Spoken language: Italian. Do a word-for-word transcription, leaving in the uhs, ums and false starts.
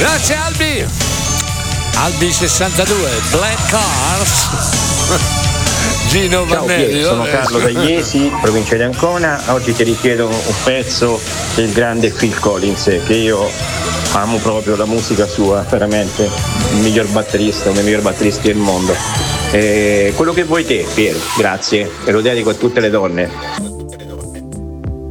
Grazie Albi. Albi sessantadue, Black Cars. Gino Ciao Vannelli. Pier, sono Carlo da Iesi, provincia di Ancona. Oggi ti richiedo un pezzo del grande Phil Collins, che io amo proprio la musica sua, veramente il miglior batterista, uno dei migliori batteristi del mondo. E quello che vuoi te, Pier, grazie, e lo dedico a tutte le donne.